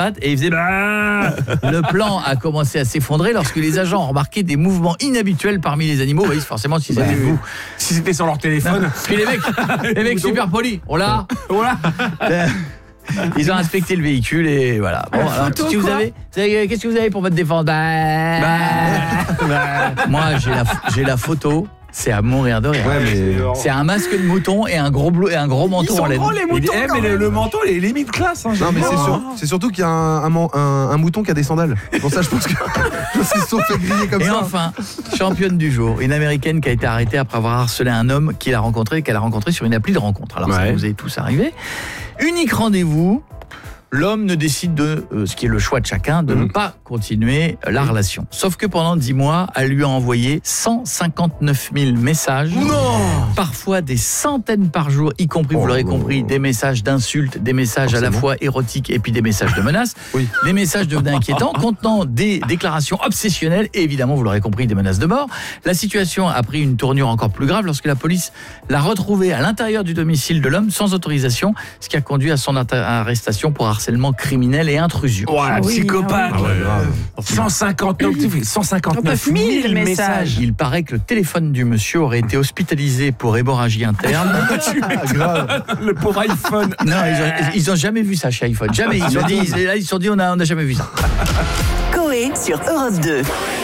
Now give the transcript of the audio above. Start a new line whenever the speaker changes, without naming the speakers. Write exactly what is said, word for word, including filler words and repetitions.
pattes et il faisait bah. Le plan a commencé à s'effondrer lorsque les agents ont remarqué des mouvements inhabituels parmi les animaux. Oui, forcément, si c'était vous.
Si c'était sur leur téléphone.
Non. Puis les mecs, les mecs super polis. On l'a. Voilà. Ils ont inspecté le véhicule et voilà. Bon, alors, qu'est-ce que vous avez, qu'est-ce que vous avez pour votre défense? bah, bah, bah. Moi, j'ai la, j'ai la photo. C'est à mourir de rire.
Ouais, mais...
C'est un masque de mouton et un gros bleu et un gros manteau
Ils sont
en laine.
gros, les moutons, eh, mais le, le manteau, il est limite classe. Hein,
non, mais c'est, sur, c'est surtout qu'il y a un, un, un, un mouton qui a des sandales. Pour ça, je pense que ils se sont fait griller comme
et
ça.
Et enfin, championne du jour, une américaine qui a été arrêtée après avoir harcelé un homme qu'il a rencontré, qu'elle a rencontré sur une appli de rencontre. Alors, ouais. Ça vous est tous arrivé. Unique rendez-vous. L'homme ne décide de, euh, ce qui est le choix de chacun, de mmh. ne pas continuer la mmh. relation. Sauf que pendant dix mois, elle lui a envoyé cent cinquante-neuf mille messages.
Non.
Parfois des centaines par jour, y compris, oh, vous l'aurez compris, des messages d'insultes, des messages forcément. À la fois érotiques et puis des messages de menaces. Oui. Les messages devenaient inquiétants, contenant des déclarations obsessionnelles et évidemment, vous l'aurez compris, des menaces de mort. La situation a pris une tournure encore plus grave lorsque la police l'a retrouvé à l'intérieur du domicile de l'homme sans autorisation, ce qui a conduit à son arrestation pour harcèlement criminel et intrusion.
Oh, la psychopathe. Ah ouais, cent cinquante-neuf mille messages.
Il paraît que le téléphone du monsieur aurait été hospitalisé pour hémorragie interne.
Grave. Le pauvre iPhone.
Non, ils ont, ils ont jamais vu ça chez iPhone. Jamais. Ils ont dit, là, ils se sont dit, on a, on a jamais vu ça.
Coé sur Europe deux.